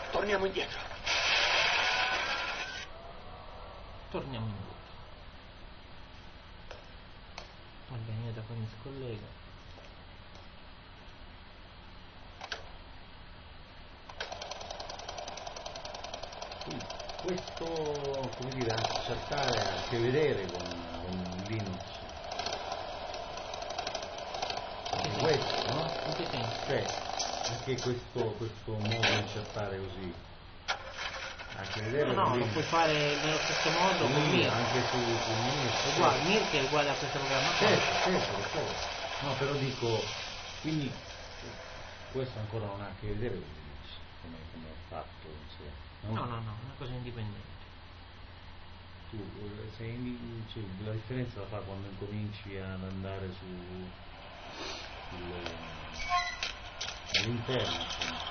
Torniamo indietro. Torniamo indietro. Va bene, io da qua mi scollego. Questo, come dire, accertare ha a che vedere con Linux. Anche questo, no? In che senso? Cioè, anche questo modo di accertare così ha a che vedere No, con lo Linux. puoi fare nello stesso modo con Sì, Mir. anche su Linux. Uguale, Mir che è uguale a questo programma qua. Certo. No, però dico, quindi questo ancora non ha a che vedere con Linux, come ho fatto, insomma. No, è una cosa indipendente. Tu la differenza la fa quando incominci ad andare all'interno, insomma.